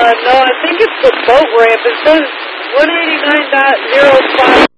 No, I think it's the boat ramp. It says 189.05.